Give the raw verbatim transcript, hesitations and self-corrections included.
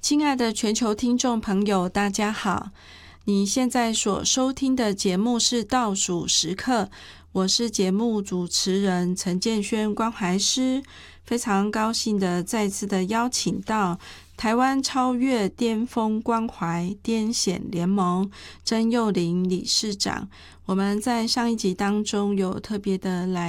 亲爱的全球听众朋友，大家好！你现在所收听的节目是倒数时刻，我是节目主持人陈建轩关怀师，非常高兴的再次的邀请到台湾超越巅峰关怀癫痫联盟曾幼玲理事长。我们在上一集当中有特别的来